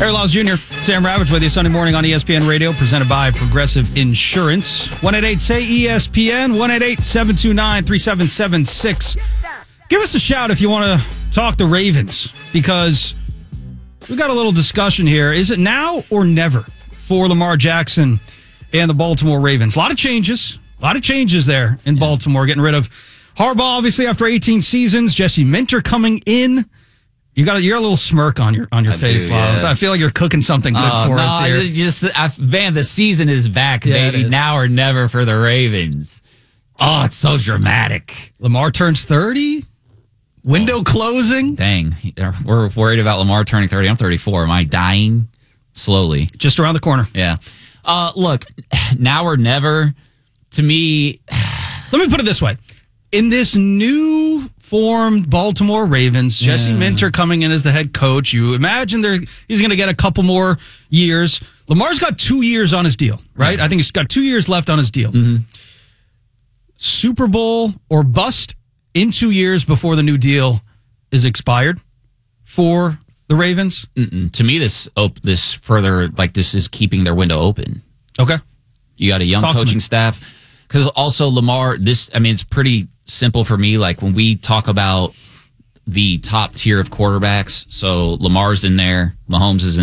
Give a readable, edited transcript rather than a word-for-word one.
Harry Laws Jr., Sam Ravitch with you Sunday morning on ESPN Radio, presented by Progressive Insurance. 188-SAY-ESPN, 188-729-3776. Give us a shout if you want to talk the Ravens, because we've got a little discussion here. Is it now or never for Lamar Jackson and the Baltimore Ravens? A lot of changes there in Baltimore, getting rid of Harbaugh, obviously, after 18 seasons. Jesse Minter coming in. You got a little smirk on your face, Laws. Yeah. I feel like you're cooking something good for us here. Man, the season is back, baby. Now or never for the Ravens. Oh, it's so dramatic. Lamar turns 30. Window closing. Dang. We're worried about Lamar turning 30. I'm 34. Am I dying? Slowly. Just around the corner. Yeah. Look, now or never, to me. Let me put it this way. In this new formed Baltimore Ravens, Jesse Minter coming in as the head coach, you imagine he's going to get a couple more years. Lamar's got 2 years on his deal, right? I think he's got 2 years left on his deal. Mm-hmm. Super Bowl or bust in 2 years before the new deal is expired for the Ravens? To me, this further, this is keeping their window open. Okay. You got a young coaching staff. Because also Lamar, it's pretty simple for me. Like when we talk about the top tier of quarterbacks, so Lamar's in there, Mahomes is in